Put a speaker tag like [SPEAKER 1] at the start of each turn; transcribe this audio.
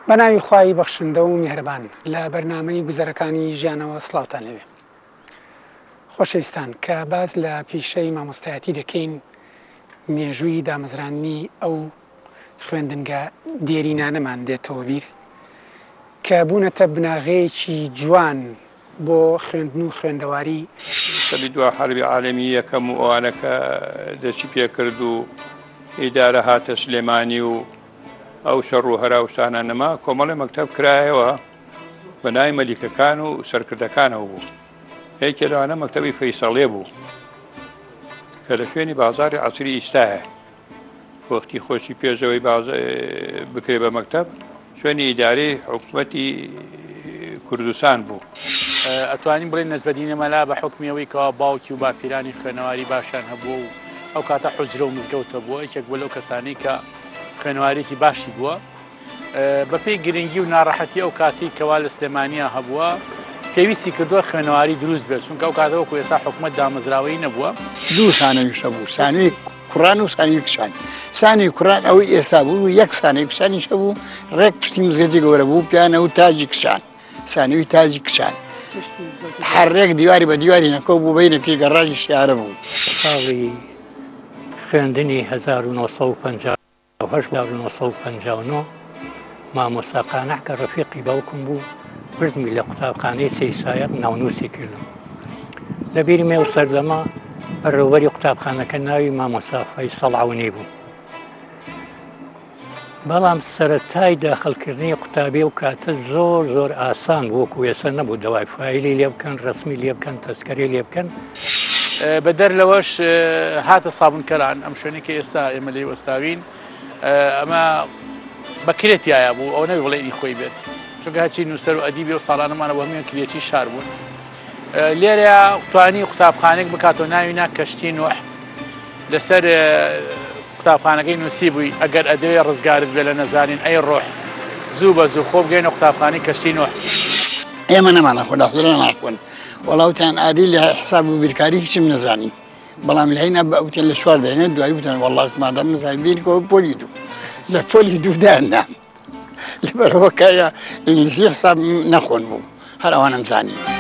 [SPEAKER 1] بەناوی خوای بەخشندە و میهرەبان لە بەرنامەی گوزەرەکانی ژیانەوە سڵاوتان لەوێ. خۆشەویستان، کە باز لە پیشەی مامۆستایەتی دەکەین مێژووی دامەزرانی ئەو خوێندنگە دێرینانەمان دێتەوە بیر کە بوونەتە بناغەیەکی جوان بۆ خوێندن و خوێندەواری.
[SPEAKER 2] سەبی دوا حەربی عالەمی یەکەم و ئەوانەکە دەچی پێکرد و ئیدارە هاتە سلێمانی و ئەو شەڕ و هەراوسانە نەما کۆمەڵی مەکتەب کرایەوە بە ناوی مەلیکەکان و سەرکردەکانەوە بوو. یەکێ لەوانە مەکتەبی فەیسەڵێ بوو کە لە شوێنی بازاری عەسری ئیستایە. وەختی خۆشی پێشەوەی بکرێ بە مەکتەب شوێنی ئیدارەی حکوومەتی کوردستان بوو.
[SPEAKER 3] ئەتوانین بڵێن نەسبەتینە مەلا بە حکمیەوەی کەوا باوکی و باپیرانی خوێنەواری باشیان هەبووە و ئەو کاتە حوجرە و مزگەوتە بووە، یەکێک بووە لەو کەسانەی کە خوێنەوارێکی باشی بووە. بەپێی گرنگی و ناڕەحەتی ئەو کاتی کەوا لە سلێمانیا هەبووە پێویستی کردووە خوێنەواری دروست بێت، چونکە ئەو کاتە وەکو ئێستا حکوومەت دامەزراوەی نەبووە.
[SPEAKER 4] دوو سانەویش هەبوو، سانەی کوڕان و سانەی کچان. سانی کوڕان ئەوەی ئێستا بوو، یەک سانەی کچانیش هەبوو، ڕێک پشتی مزگەوتی گەورە بوو پیانە و تاجی کچان، سانەوی تاجی کچان. هەرێک دیواری بە دیواری نەکەو بوو بەینە پێگەڕاژی شیارە بوو.
[SPEAKER 5] ساڵی خوێندنی 1959 مامۆستا قانع کە ڕەفیقی باوکم بوو، بردمی لە قوتابخانەی سەیسایەق ناونووسی کردم. لە بیری مێ و سەردەما بەڕێوەبەری قوتابخانەکە ناوی مامۆستا فەیسەڵ عەونی بوو. بەڵام سەرەتای داخلکردنی قوتابی و کاتە زۆر ئاسان وەکو ئێستا نەبوو، دەوای فایلی لێ بکەن، ڕەسمی لێ بکەن، تەسکەرەی لێ بکەن.
[SPEAKER 3] بە دەرلەوەش هاتە سابونکەران، ئەم شوێنی کە ئێستا ئێمە لێ وەستاوین ئەمە بەکرێتیایە بوو، ئەو نەوی بڵێنی خۆی بێت، چونکە هەچی نووسەر و ئەدیبی و ساڵانەمانە بە هەموویان کرێتی شار بوون. لێرە توانی قوتابخانێک بکاتەوە ناوینا کەشتی نوح، لەسەر قوتابخانەکەی نووسی بووی ئەگەر ئەدەوێ ڕزگارت بێ لە نەزانین ئەی ڕۆح زوو بە زوو خۆ بگەینە قوتابخانەی کەشتی نوح.
[SPEAKER 4] ئێمە نەمانە خۆداخۆرە ناکۆن، وەڵاوتان عادی لە حساب و بیرکاری هیچم نەزانی، بەڵام لە هەینا ئەوتێن لە چوار دێنێت دوایی بتەن وەڵڵا مادام نزانین بیرکەوە پۆلی دوو لە پۆلی دوودان نام لەبەرەوە کایە ئینگلیسی حساب نەخۆن بوو، هەر ئەوانم زانی.